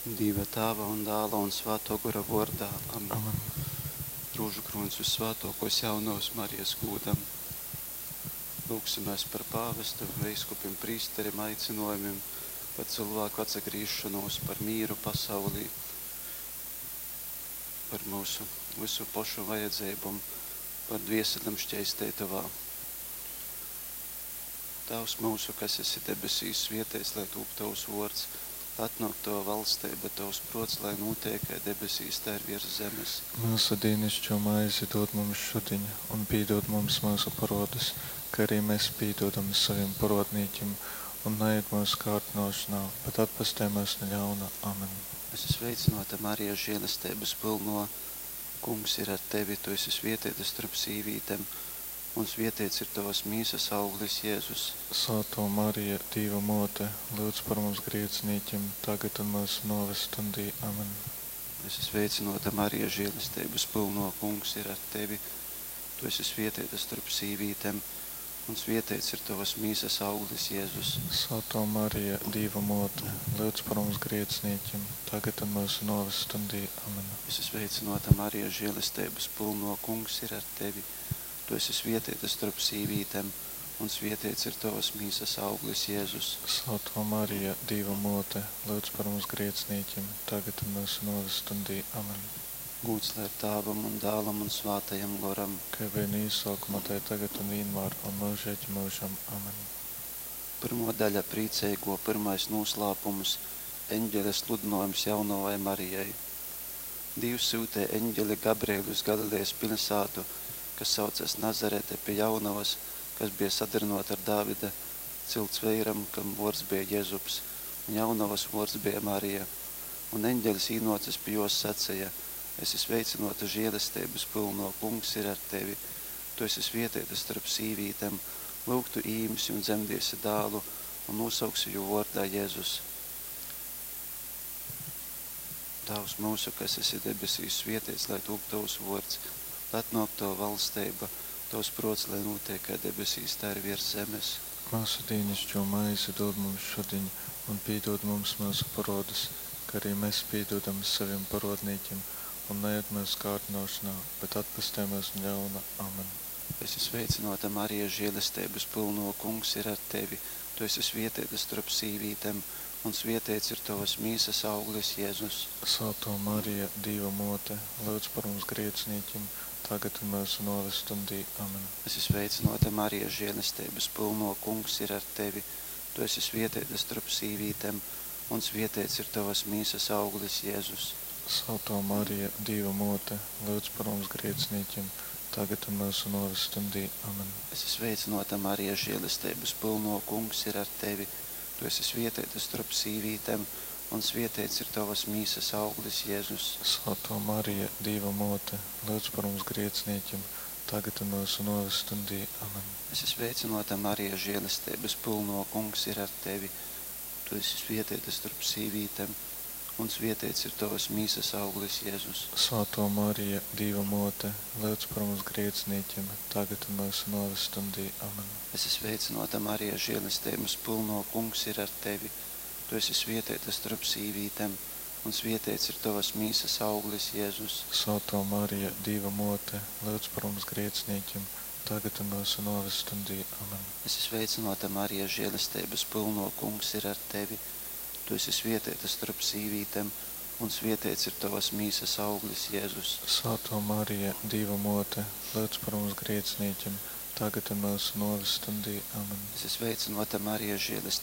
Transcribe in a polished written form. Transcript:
Dieva Tēva un Dēla un Svēto gara vārdā. Amen. Amen. Rūžu krūns uz svētokos jaunos Marijas gūdam. Lūksimies par pāvestu, veiskupim, prīsterim, aicinojumiem, par cilvēku atsagrīšanos, par mīru pasaulī, par mūsu visu pašu vajadzībām, par dvieselim šķeistētavā. Tavs mūsu, kas esi debesīs, svētīts, lai tūp tavs vārds, atnāk tava valstība, tavs prots, lai notiek, kā debesīs, tā ir virs zemes. Mūsu dienascho maizi dod mums šodien, un pīdod mums mūsu parodus, kā arī mēs pīdodam saviem parodnīkiem, un neiet mūsu kārdinošanā, bet atpestē mūs no ļauna. Amen. Es esmu sveicināta, Marija, žēlastības pilno, Kungs ir ar tevi, tu esi svētīta starp sīvītēm, un svētīts ir tavas mīsas auglis, Jēzus. Svētā Marija, Dieva mote, lūdz par mums grēciniekiem, tagad un mūsu nāves stundī. Amen. Es esmu sveicināta, Marija, žēlastības pilno, Kungs ir ar tevi, tu esi svētīta starp sīvītēm, un svētīts ir tavas mīsas auglis, Jēzus. Svētā Marija, Dieva mote, lūdz par mums grēciniekiem, tagad un mūsu nāves stundī. Amen. Es esmu sveicināta, Marija, žēlastības pilno, Kungs ir ar tevi, tu esi svētīta starp sīvītēm, un svētīts ir tavas mīsas auglis, Jēzus. Svētā Marija, Dieva mote, lūdz par mums grēciniekiem, tagad un mūsu nāves stundī. Amen. Gūts lai ir Tēvam un Dēlam un Svētajam garam. Kā vien īsākumā, tā tagad un vienmēr un mūžīgi mūžam. Amen. Pirmo daļa priecīgo, pirmais noslēpums, eņģeļa sludinājums jaunavai Marijai. Dievs sūtīja eņģeli Gabrielu uz Galilejas pilsētu, kas saucas Nazarete, pie jaunavas, kas bija sadarnota ar Dāvida cilts veiram, kam vārds bija Jēzups, un jaunavas vārds bija Marija. Un eņģelis īnocis pie jos sacīja: esi sveicinota žēlastības pilno, Kungs ir ar tevi, tu esi svētīta starp sīvītēm, lūk, tu īmsi un dzemdēsi dēlu, un nosauksi jū vārdā Jēzus. Tavs mūsu, kas esi debesīs, svētīts, lai tūp tavs vārds, atnāk tava valstība, tavs prots, lai notiek, kā debesīs, tā ir virs zemes. Mūsu dienascho maizi dod mums šodien, un pīdod mums mūsu parodus, kā arī mēs pīdodam saviem parodnīkiem, un neiet mūsu kārdinošanā, bet atpestē mūs no ļauna. Amen. Es esmu sveicināta, Marija, žēlastības pilno, Kungs ir ar tevi, tu esi svētīta starp sīvītēm, un svētīts ir tavas mīsas auglis, Jēzus. Svētā Marija, Dieva mote, lūdz par mums grēciniekiem, tagad un mūsu nāves stundī. Amen. Es esmu sveicināta, Marija, žēlastības pilno, Kungs ir ar tevi, tu esi svētīta starp sīvītēm, un svētīts ir tavas mīsas auglis, Jēzus. Svētā Marija, Dieva mote, lūdz par mums grēciniekiem, tagad un mūsu nāves stundī. Amen. Es esmu sveicināta, Marija, žēlastības pilno, Kungs ir ar tevi, tu esi svētīta starp sīvītēm, un svētīts ir tavas mīsas auglis, Jēzus. Svētā Marija, Dieva mote, lūdz par mums grēciniekiem, tagad un mūsu nāves stundī. Amen. Es esmu sveicināta, Marija, žēlastības pilno, Kungs ir ar tevi, tu esi svētīta starp sīvītēm, un svētīts ir tavas mīsas auglis, Jēzus. Svētā Marija, Dieva mote, lūdz par mums grēciniekiem, tagad un mūsu nāves stundī. Amen. Es esmu sveicināta, Marija, žēlastības pilno, Kungs ir ar tevi, tu esi svētīta starp sīvītēm, un svētīts ir tavas mīsas auglis, Jēzus. Svētā Marija, Dieva mote, lūdz par mums grēciniekiem, tagad un mūsu nāves stundī. Amen. Es esmu sveicināta, Marija, žēlastības pilno, Kungs ir ar tevi, tu esi svētīta starp sīvītēm, un svētīts ir tavas mīsas auglis, Jēzus. Svētā Marija, Dieva mote, lūdz par mums grēciniekiem, tagad un mūsu nāves stundī. Amen. Es esmu sveicināta, Marija, žēlastības